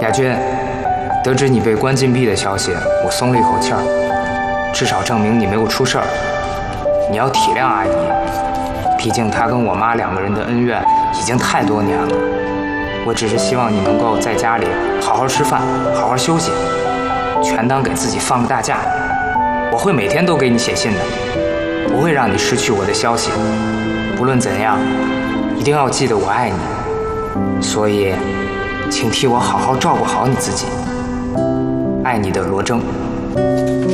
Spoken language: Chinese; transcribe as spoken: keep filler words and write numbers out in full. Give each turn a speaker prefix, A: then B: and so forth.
A: 亚军，得知你被关禁闭的消息，我松了一口气儿，至少证明你没有出事儿。你要体谅阿姨，毕竟她跟我妈两个人的恩怨已经太多年了。我只是希望你能够在家里好好吃饭，好好休息，全当给自己放个大假。我会每天都给你写信的，不会让你失去我的消息。不论怎样，一定要记得我爱你。所以，请替我好好照顾好你自己。爱你的罗铮。